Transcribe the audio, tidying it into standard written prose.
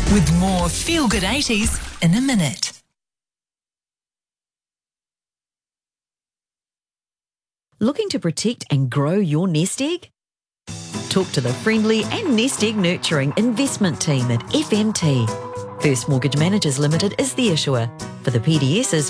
With more Feel Good 80s in a minute. Looking to protect and grow your nest egg? Talk to the friendly and nest egg nurturing investment team at FMT. First Mortgage Managers Limited is the issuer. For the PDSs,